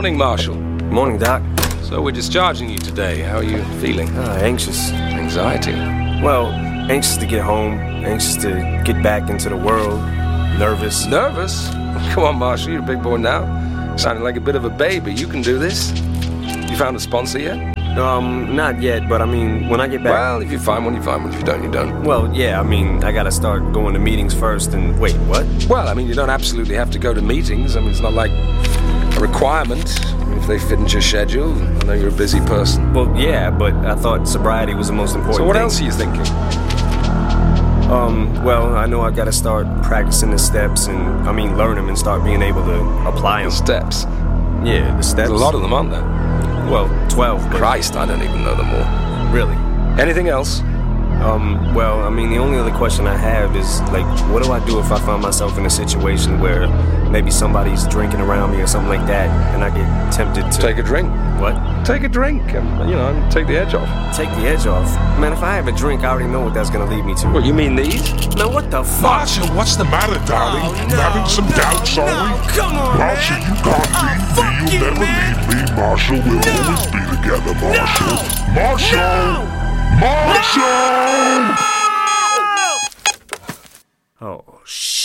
Morning, Marshal. Morning, Doc. So we're discharging you today. How are you feeling? Anxious. Anxiety? Well, anxious to get home, anxious to get back into the world, nervous. Nervous? Come on, Marshal, you're a big boy now. Sounding like a bit of a baby. You can do this. You found a sponsor yet? Not yet, but I mean, when I get back... Well, if you find one, you find one. If you don't, you don't. Well, yeah, I mean, I gotta start going to meetings first and... Wait, what? Well, I mean, you don't absolutely have to go to meetings. I mean, it's not like a requirement. I mean, if they fit into your schedule, I know you're a busy person. Well, yeah, but I thought sobriety was the most important So what thing. else are you thinking? Well, I know I gotta start practicing the steps and, learn them and start being able to apply them. The steps? Yeah, the steps. There's a lot of them, aren't there? Well, 12, but... Christ, I don't even know them all. Really? Anything else? Well, the only other question I have is, what do I do if I find myself in a situation where maybe somebody's drinking around me or something like that, and I get tempted to... Take a drink. What? Take a drink and, take the edge off. Take the edge off? Man, if I have a drink, I already know what that's gonna lead me to. What, you mean these? Man, what the fuck? Marshal, what's the matter, darling? You having some doubts, are we? Come on, Marshal, you can't leave me. You'll never leave me, Marshal. We'll always be together, Marshal. Marshal! Marshal! Oh, shit.